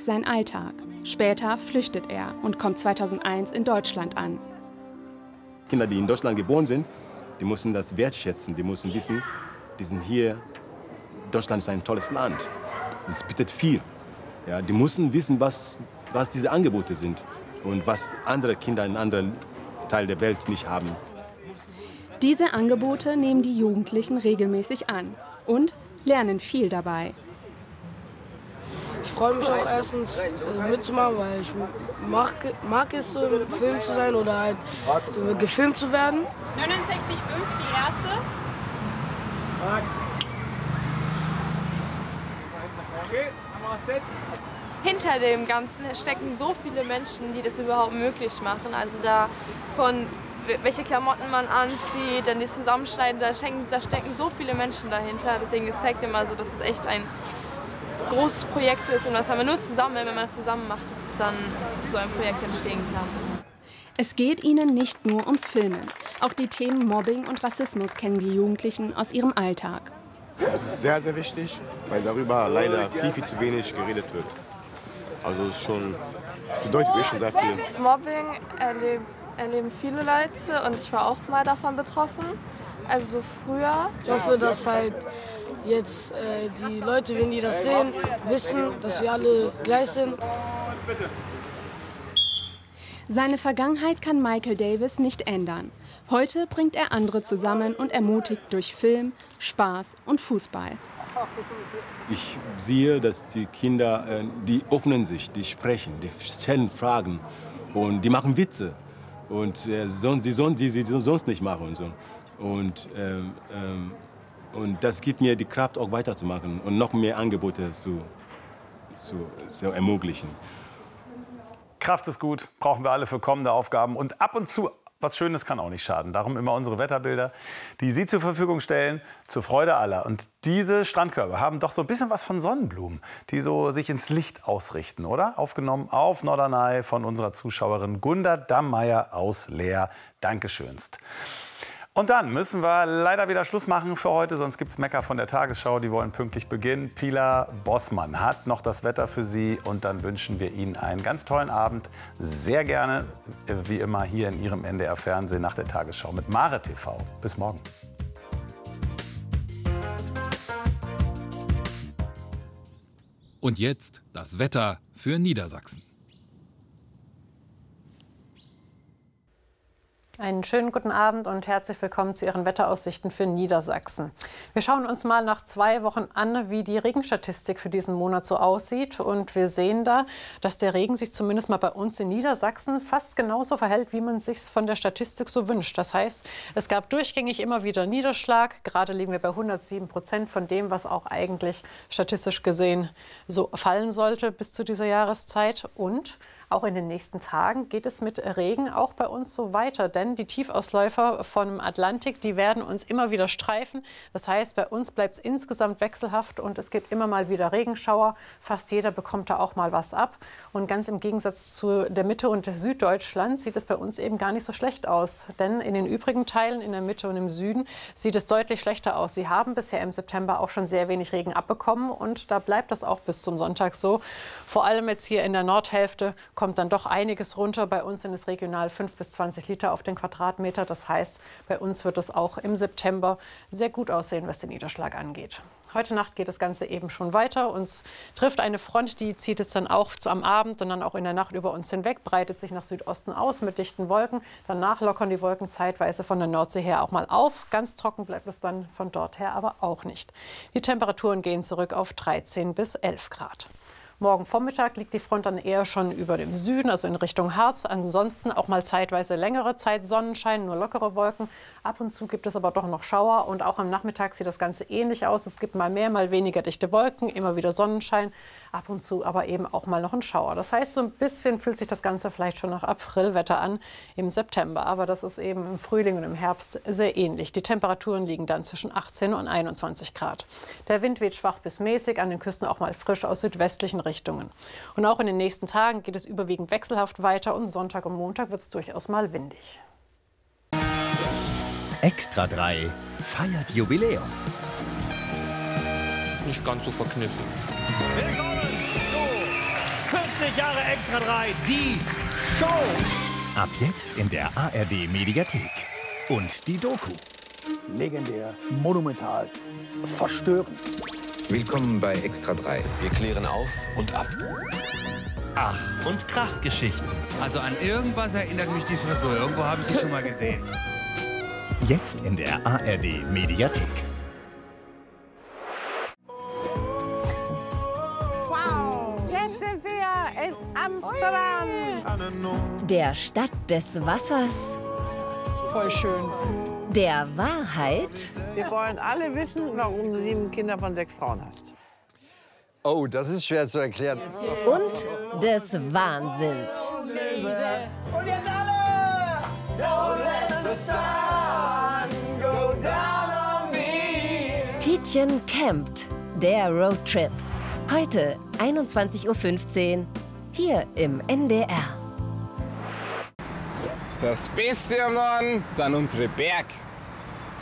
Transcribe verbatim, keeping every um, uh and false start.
sein Alltag. Später flüchtet er und kommt zweitausendeins in Deutschland an. Kinder, die in Deutschland geboren sind, die müssen das wertschätzen. Die müssen wissen, die sind hier. Deutschland ist ein tolles Land. Es bietet viel. Ja, die müssen wissen, was, was diese Angebote sind und was andere Kinder in anderen Teilen der Welt nicht haben. Diese Angebote nehmen die Jugendlichen regelmäßig an und lernen viel dabei. Ich freue mich auch erstens äh, mitzumachen, weil ich mag, mag es, so im Film zu sein oder halt äh, gefilmt zu werden. neunundsechzig Komma fünf, die erste. Hinter dem Ganzen stecken so viele Menschen, die das überhaupt möglich machen. Also da von welche Klamotten man anzieht, dann die Zusammenschneiden, da stecken, da stecken so viele Menschen dahinter. Deswegen es zeigt immer so, dass es echt ein großes Projekt ist und dass man nur zusammen, wenn man es zusammen macht, dass es dann so ein Projekt entstehen kann. Es geht ihnen nicht nur ums Filmen. Auch die Themen Mobbing und Rassismus kennen die Jugendlichen aus ihrem Alltag. Das ist sehr, sehr wichtig, weil darüber leider viel, viel zu wenig geredet wird. Also es ist schon, bedeutet mir schon sehr viel. Mobbing erleben, erleben viele Leute und ich war auch mal davon betroffen. Also so früher. Ich hoffe, dass halt jetzt äh, die Leute, wenn die das sehen, wissen, dass wir alle gleich sind. Seine Vergangenheit kann Michael Davis nicht ändern. Heute bringt er andere zusammen und ermutigt durch Film, Spaß und Fußball. Ich sehe, dass die Kinder, äh, die öffnen sich, die sprechen, die stellen Fragen und die machen Witze. Und äh, sonst, die, die sie sonst nicht machen. Und, so. und, ähm, ähm, und das gibt mir die Kraft, auch weiterzumachen und noch mehr Angebote zu, zu, zu ermöglichen. Kraft ist gut, brauchen wir alle für kommende Aufgaben. Und ab und zu was Schönes kann auch nicht schaden. Darum immer unsere Wetterbilder, die Sie zur Verfügung stellen, zur Freude aller. Und diese Strandkörbe haben doch so ein bisschen was von Sonnenblumen, die so sich ins Licht ausrichten, oder? Aufgenommen auf Norderney von unserer Zuschauerin Gunda Dammeier aus Leer. Dankeschönst. Und dann müssen wir leider wieder Schluss machen für heute, sonst gibt es Mecker von der Tagesschau, die wollen pünktlich beginnen. Pilar Bossmann hat noch das Wetter für Sie und dann wünschen wir Ihnen einen ganz tollen Abend. Sehr gerne, wie immer, hier in Ihrem N D R-Fernsehen nach der Tagesschau mit Mare T V. Bis morgen. Und jetzt das Wetter für Niedersachsen. Einen schönen guten Abend und herzlich willkommen zu Ihren Wetteraussichten für Niedersachsen. Wir schauen uns mal nach zwei Wochen an, wie die Regenstatistik für diesen Monat so aussieht. Und wir sehen da, dass der Regen sich zumindest mal bei uns in Niedersachsen fast genauso verhält, wie man es sich von der Statistik so wünscht. Das heißt, es gab durchgängig immer wieder Niederschlag. Gerade liegen wir bei hundertsieben Prozent von dem, was auch eigentlich statistisch gesehen so fallen sollte bis zu dieser Jahreszeit. Und auch in den nächsten Tagen geht es mit Regen auch bei uns so weiter, denn die Tiefausläufer vom Atlantik, die werden uns immer wieder streifen. Das heißt, bei uns bleibt es insgesamt wechselhaft und es gibt immer mal wieder Regenschauer. Fast jeder bekommt da auch mal was ab. Und ganz im Gegensatz zu der Mitte und Süddeutschland sieht es bei uns eben gar nicht so schlecht aus. Denn in den übrigen Teilen, in der Mitte und im Süden, sieht es deutlich schlechter aus. Sie haben bisher im September auch schon sehr wenig Regen abbekommen und da bleibt das auch bis zum Sonntag so. Vor allem jetzt hier in der Nordhälfte kommt dann doch einiges runter. Bei uns sind es regional fünf bis zwanzig Liter auf den Quadratmeter. Das heißt, bei uns wird es auch im September sehr gut aussehen, was den Niederschlag angeht. Heute Nacht geht das Ganze eben schon weiter. Uns trifft eine Front, die zieht jetzt dann auch am Abend und dann auch in der Nacht über uns hinweg, breitet sich nach Südosten aus mit dichten Wolken. Danach lockern die Wolken zeitweise von der Nordsee her auch mal auf. Ganz trocken bleibt es dann von dort her aber auch nicht. Die Temperaturen gehen zurück auf dreizehn bis elf Grad. Morgen Vormittag liegt die Front dann eher schon über dem Süden, also in Richtung Harz. Ansonsten auch mal zeitweise längere Zeit Sonnenschein, nur lockere Wolken. Ab und zu gibt es aber doch noch Schauer. Und auch am Nachmittag sieht das Ganze ähnlich aus. Es gibt mal mehr, mal weniger dichte Wolken, immer wieder Sonnenschein. Ab und zu aber eben auch mal noch ein Schauer. Das heißt, so ein bisschen fühlt sich das Ganze vielleicht schon nach Aprilwetter an im September. Aber das ist eben im Frühling und im Herbst sehr ähnlich. Die Temperaturen liegen dann zwischen achtzehn und einundzwanzig Grad. Der Wind weht schwach bis mäßig, an den Küsten auch mal frisch aus südwestlichen Richtungen. Und auch in den nächsten Tagen geht es überwiegend wechselhaft weiter und Sonntag und Montag wird es durchaus mal windig. Extra drei feiert Jubiläum. Nicht ganz so verkniffen. Willkommen zu fünfzig Jahre Extra drei, die Show. Ab jetzt in der A R D Mediathek. Und die Doku. Legendär, monumental, verstörend. Willkommen bei Extra drei. Wir klären auf und ab. Ach, und Krachgeschichten. Also an irgendwas erinnert mich die Frisur. Irgendwo habe ich die schon mal gesehen. Jetzt in der A R D Mediathek. Wow, jetzt sind wir in Amsterdam. Der Stadt des Wassers. Voll schön. Der Wahrheit. Wir wollen alle wissen, warum du sieben Kinder von sechs Frauen hast. Oh, das ist schwer zu erklären. Und des Wahnsinns. Und jetzt alle! Don't let the sun go down on me. Tietjen campt. Der Roadtrip. Heute einundzwanzig Uhr fünfzehn. Hier im N D R. Das Beste am Norden sind unsere Berge.